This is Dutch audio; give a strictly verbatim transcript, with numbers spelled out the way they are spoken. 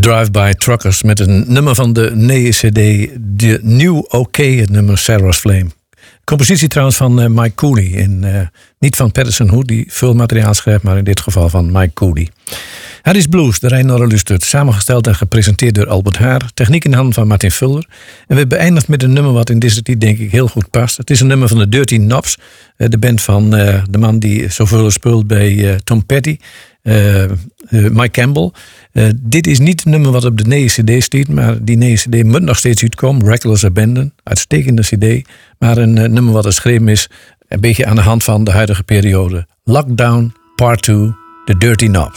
Drive-By Truckers met een nummer van de nieuwe C D, de New OK, het nummer Sarah's Flame. Compositie trouwens van uh, Mike Cooley. En, uh, niet van Patterson Hood, die veel materiaal schrijft, maar in dit geval van Mike Cooley. Harry's Blues, de Rijn Norrelustert, samengesteld en gepresenteerd door Albert Haar. Techniek in handen van Martin Vulder. En we beëindigd met een nummer wat in deze tijd denk ik heel goed past. Het is een nummer van de Dirty Knobs, uh, de band van uh, de man die zoveel speelt bij uh, Tom Petty. Uh, uh, Mike Campbell. Uh, dit is niet het nummer wat op de nieuwe C D staat, maar die nieuwe C D moet nog steeds uitkomen. Reckless Abandon, uitstekende C D. Maar een uh, nummer wat geschreven is, een beetje aan de hand van de huidige periode. Lockdown Part twee, The Dirty Knobs.